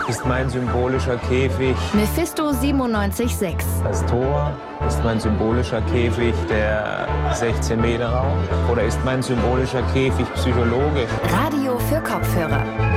ist mein symbolischer Käfig Mephisto 97.6. das Tor? Ist mein symbolischer Käfig der 16-Meter-Raum? Oder ist mein symbolischer Käfig psychologisch? Radio für Kopfhörer.